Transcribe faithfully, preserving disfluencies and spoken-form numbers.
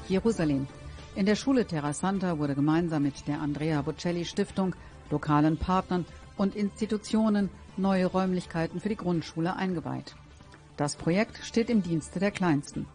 Jerusalem. In der Schule Terra Santa wurde gemeinsam mit der Andrea Bocelli Stiftung, lokalen Partnern und Institutionen neue Räumlichkeiten für die Grundschule eingeweiht. Das Projekt steht im Dienste der Kleinsten.